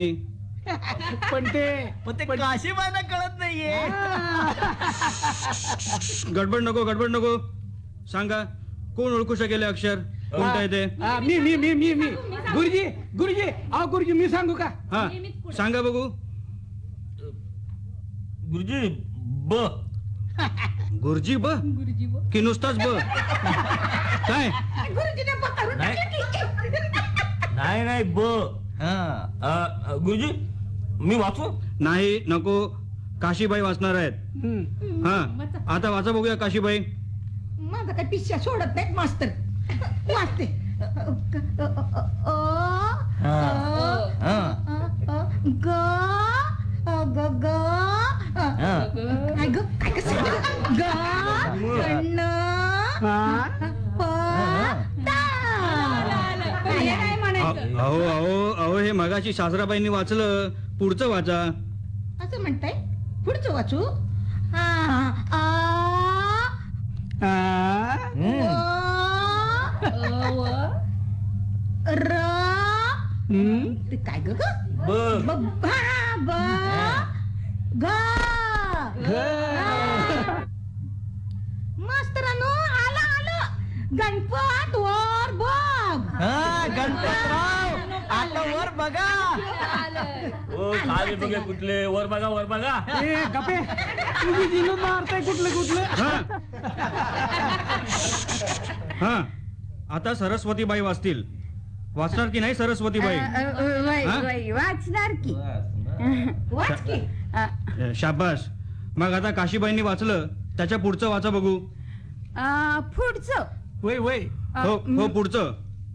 पण ते काशीबाईला कळत नाहीये. गडबड नको सांगा कोण ओळखू शकेल अक्षर कोणतं आहे ते? मी गुरुजी अहो गुरुजी मी सांगू का? हा सांगा बघू. गुरुजी ब. गुरुजी ब की नुसताच ब? काय नाही ब. गुरुजी मी वाचू? नाही नको, काशीबाई वाचणार आहेत. हा आता वाचा बघूया काशीबाई. माझा काय पिश्या सोडत नाहीत मास्तर. वाचते. अहो हे मगाशी सासराबाईंनी वाचलं, पुढचं वाचा. असं म्हणताय? पुढचं वाचू? काय ग मास्तरांनो आलं गणपत वर बघ. गणपतराव आता वर बघा. ओ खाली बघे कुठले वर बघा. गपे तुम्ही दिलं मारताय कुठलं. हा आता सरस्वतीबाई वाचतील. वाचणार की नाही सरस्वतीबाई? वाचणार की. वाच की. शाबास. मग आता काशीबाईंनी वाचलं, त्याच्या पुढचं वाचा बघू. पुढचं वय हो पुढचं.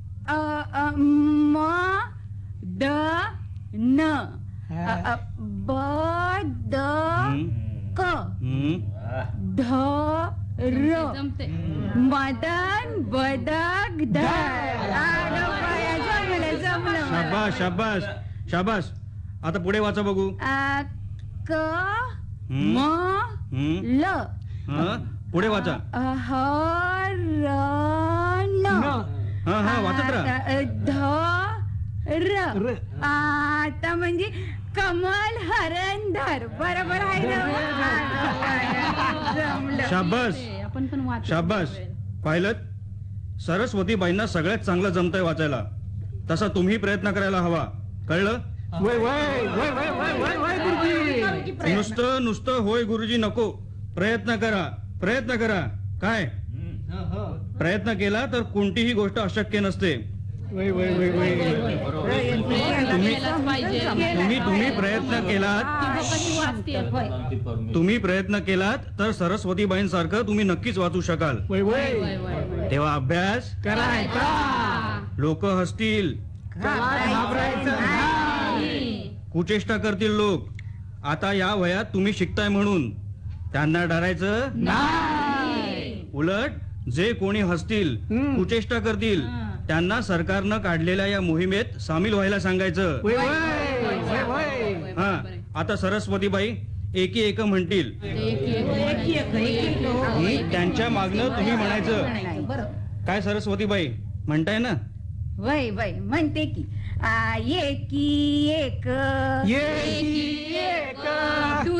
म द न ब द क ध र मदन बदक धर. शाबास. आता पुढे वाचा बघू. क म ल पुढे वाचा. ह र न हा वाचत राहा. ध र. आता म्हणजे कमल हरणधर. बरोबर आहे ना? शाबास. पाहिलं, सरस्वतीबाईंना सगळ्यात चांगलं जमतंय वाचायला. तसा तुम्ही प्रयत्न करायला हवा. कळलं? नुसतं होय गुरुजी नको. प्रयत्न करा. काय प्रयत्न केला तर कोणतीही गोष्ट अशक्य नसते. तुम्ही प्रयत्न केलात तर सरस्वतीबाईंसारखं तुम्ही नक्कीच वाचू शकाल. तेव्हा अभ्यास करायचा. लोक हसतील, कुचेष्टा करतील लोक. आता या वयात तुम्ही शिकताय म्हणून त्यांना डरायचं नाही. उलट जे कोणी हसतील, कुचेष्टा करतील, त्यांना सरकारनं काढलेल्या या मोहिमेत सामील व्हायला सांगायचं. हा आता सरस्वतीबाई एक म्हणतील, त्यांच्या मागणं तुम्ही म्हणायचं. काय सरस्वतीबाई म्हणताय ना? वय म्हणते की एकी एक